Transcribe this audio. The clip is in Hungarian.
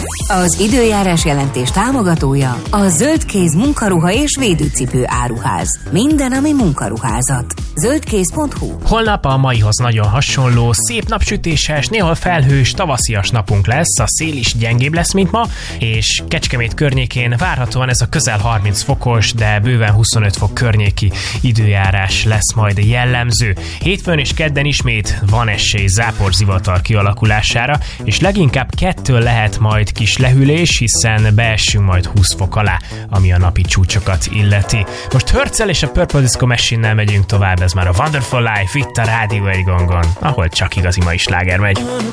Az időjárás jelentés támogatója a Zöldkéz munkaruha és védőcipő áruház. Minden, ami munkaruházat. Zöldkéz.hu. Holnap a maihoz nagyon hasonló, szép napsütéses, néhol felhős, tavaszias napunk lesz, a szél is gyengébb lesz, mint ma, és Kecskemét környékén várhatóan ez a közel 30 fokos, de bőven 25 fok környéki időjárás lesz majd jellemző. Hétfőn és kedden ismét van esély záporzivatar kialakulására, és leginkább 2 lehet majd kis lehűlés, hiszen beessünk majd 20 fok alá, ami a napi csúcsokat illeti. Most Hörccel és a Purple Disco Machine-nel megyünk tovább, ez már a Wonderful Life itt a Rádió 1 gongon, ahol csak igazi mai sláger megy.